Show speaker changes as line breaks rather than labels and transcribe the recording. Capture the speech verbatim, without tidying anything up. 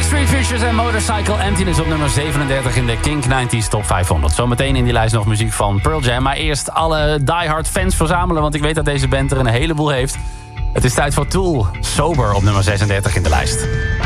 Backstreet Features en Motorcycle Emptiness op nummer zevenendertig in de Kink negentig Top vijfhonderd. Zometeen in die lijst nog muziek van Pearl Jam. Maar eerst alle diehard fans verzamelen, want ik weet dat deze band er een heleboel heeft. Het is tijd voor Tool, Sober op nummer zesendertig in de lijst.